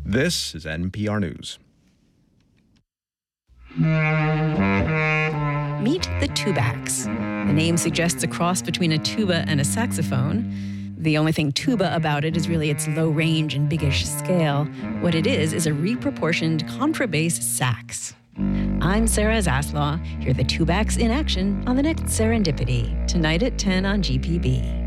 This is NPR News. Meet the tubax. The name suggests a cross between a tuba and a saxophone. The only thing tuba about it is really its low range and biggish scale. What it is a reproportioned contrabass sax. I'm Sarah Zaslaw. Hear the tubax in action on the next Serendipity, tonight at 10 on GPB.